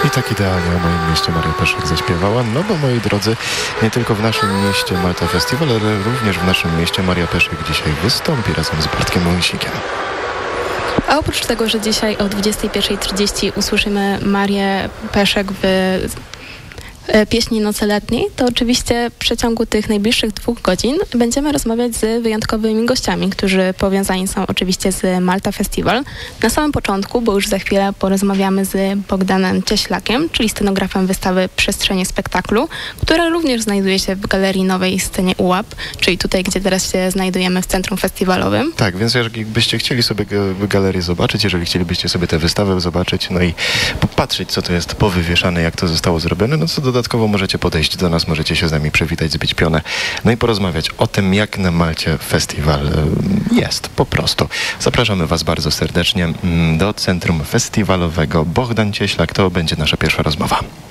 I tak idealnie o moim mieście Maria Peszek zaśpiewała, no bo moi drodzy, nie tylko w naszym mieście Malta Festival, ale również w naszym mieście Maria Peszek dzisiaj wystąpi razem z Bartkiem Łęsikiem. A oprócz tego, że dzisiaj o 21:30 usłyszymy Marię Peszek w pieśni Nocy Letniej, to oczywiście w przeciągu tych najbliższych 2 godzin będziemy rozmawiać z wyjątkowymi gościami, którzy powiązani są oczywiście z Malta Festival. Na samym początku, bo już za chwilę porozmawiamy z Bogdanem Cieślakiem, czyli scenografem wystawy Przestrzenie Spektaklu, która również znajduje się w Galerii Nowej Scenie UAP, czyli tutaj, gdzie teraz się znajdujemy w Centrum Festiwalowym. Tak, więc jeżeli byście chcieli sobie galerię zobaczyć, jeżeli chcielibyście sobie tę wystawę zobaczyć, no i popatrzeć, co to jest powywieszane, jak to zostało zrobione, no co dodatkowo możecie podejść do nas, możecie się z nami przywitać, zbić pionę, no i porozmawiać o tym, jak na Malcie festiwal jest, po prostu. Zapraszamy Was bardzo serdecznie do Centrum Festiwalowego. Bogdan Cieślak, to będzie nasza pierwsza rozmowa.